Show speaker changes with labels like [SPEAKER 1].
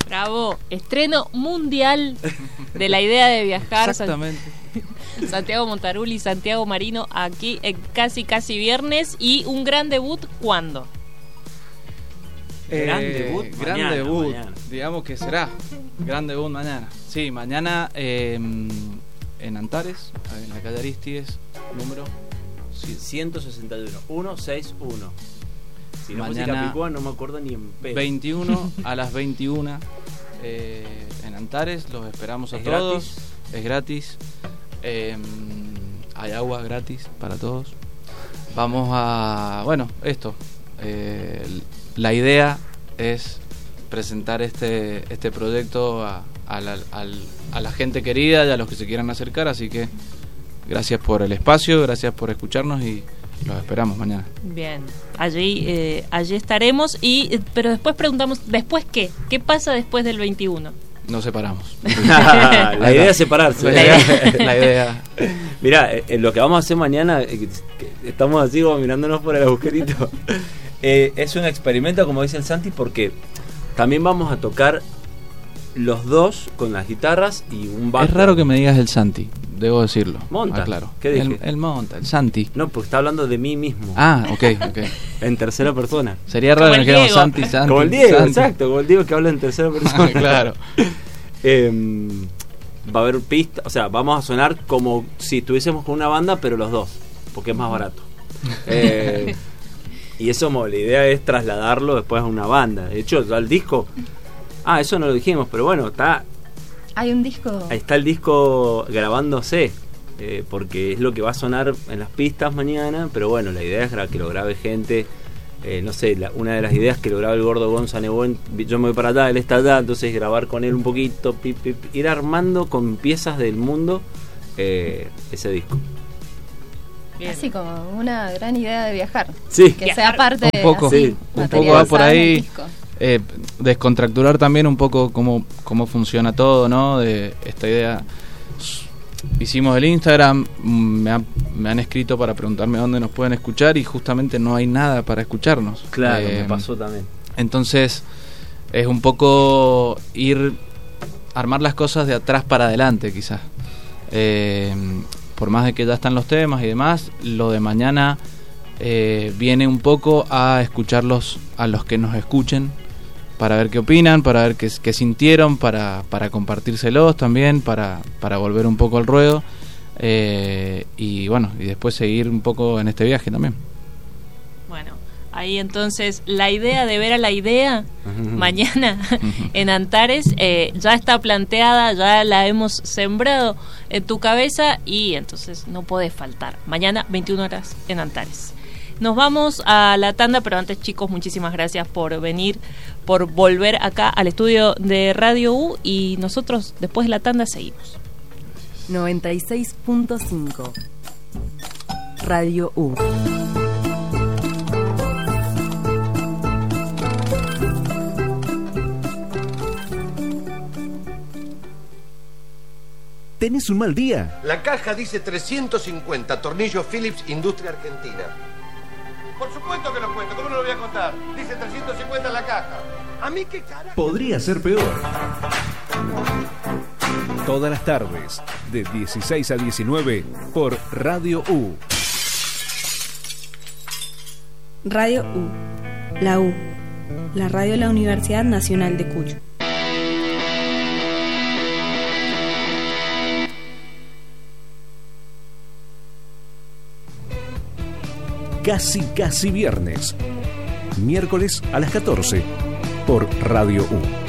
[SPEAKER 1] Bravo, estreno mundial de la idea de viajar.
[SPEAKER 2] Exactamente.
[SPEAKER 1] Santiago Montarulli, Santiago Marino, aquí en Casi Viernes. Y un gran debut, ¿cuándo?
[SPEAKER 3] Gran debut mañana.
[SPEAKER 2] Digamos que será gran debut mañana. Sí, mañana en Antares, en la calle Aristides, número
[SPEAKER 3] 161, 161. Si no
[SPEAKER 2] mañana,
[SPEAKER 3] música picúa no me acuerdo ni en pedo.
[SPEAKER 2] 21 a las 21 en Antares, los esperamos a todos.
[SPEAKER 3] Gratis.
[SPEAKER 2] Es gratis. Hay agua gratis para todos. Vamos a... Bueno, esto. La idea es presentar este proyecto a la gente querida y a los que se quieran acercar, así que gracias por el espacio, gracias por escucharnos y los esperamos mañana.
[SPEAKER 1] Bien, allí estaremos, pero después preguntamos, ¿después qué? ¿Qué pasa después del 21?
[SPEAKER 2] Nos separamos.
[SPEAKER 3] La idea es separarse.
[SPEAKER 2] La idea.
[SPEAKER 3] Mirá, lo que vamos a hacer mañana, que estamos así como mirándonos por el agujerito, es un experimento, como dice el Santi, porque también vamos a tocar los dos con las guitarras y un bajo.
[SPEAKER 2] Es raro que me digas el Santi, debo decirlo.
[SPEAKER 3] Monta.
[SPEAKER 2] Claro.
[SPEAKER 3] ¿Qué dije?
[SPEAKER 2] El Monta, el Santi.
[SPEAKER 3] No, porque está hablando de mí mismo.
[SPEAKER 2] Ah, ok.
[SPEAKER 3] En tercera persona.
[SPEAKER 2] Sería raro que dijéramos Santi.
[SPEAKER 3] Como el Diego,
[SPEAKER 2] Santi.
[SPEAKER 3] exacto, como el Diego que habla en tercera persona.
[SPEAKER 2] Claro.
[SPEAKER 3] Va a haber pistas, o sea, vamos a sonar como si estuviésemos con una banda, pero los dos, porque es más barato. Y eso, la idea es trasladarlo después a una banda. De hecho, ya el disco... eso no lo dijimos, pero bueno,
[SPEAKER 4] hay un disco.
[SPEAKER 3] Ahí está el disco grabándose, porque es lo que va a sonar en las pistas mañana, pero bueno, la idea es que lo grabe gente. No sé, una de las ideas que lo grabe el gordo Gonza Nebuen, yo me voy para allá, él está allá, entonces grabar con él un poquito, ir armando con piezas del mundo ese disco.
[SPEAKER 1] Bien.
[SPEAKER 4] Así como una gran idea de viajar.
[SPEAKER 3] Sí.
[SPEAKER 4] Que sea parte
[SPEAKER 2] un poco,
[SPEAKER 4] así,
[SPEAKER 2] sí, un poco va por
[SPEAKER 4] materializada en el
[SPEAKER 2] ahí.
[SPEAKER 4] disco.
[SPEAKER 2] Descontracturar también un poco cómo funciona todo, ¿no? De esta idea. Hicimos el Instagram, me han escrito para preguntarme dónde nos pueden escuchar y justamente no hay nada para escucharnos.
[SPEAKER 3] Claro, me pasó también.
[SPEAKER 2] Entonces es un poco armar las cosas de atrás para adelante, quizás. Por más de que ya están los temas y demás, lo de mañana viene un poco a escucharlos a los que nos escuchen, para ver qué opinan, para ver qué sintieron, para compartírselos también, para volver un poco al ruedo, y bueno, y después seguir un poco en este viaje también.
[SPEAKER 1] Bueno, ahí entonces la idea de ver a la idea mañana en Antares ya está planteada, ya la hemos sembrado en tu cabeza y entonces no podés faltar. Mañana 21 horas en Antares. Nos vamos a la tanda, pero antes, chicos, muchísimas gracias por venir, por volver acá al estudio de Radio U, y nosotros después de la tanda seguimos.
[SPEAKER 5] 96.5 Radio U.
[SPEAKER 6] ¿Tenés un mal día?
[SPEAKER 7] La caja dice 350, tornillos Phillips, Industria Argentina. Por supuesto que lo cuento, ¿cómo no lo voy a contar? Dice 350 en la caja. ¿A mí qué carajo?
[SPEAKER 6] Podría ser peor. Todas las tardes, de 16 a 19, por Radio U.
[SPEAKER 8] Radio U. La U. La radio de la Universidad Nacional de Cuyo.
[SPEAKER 6] Casi viernes. Miércoles a las 14 por Radio U.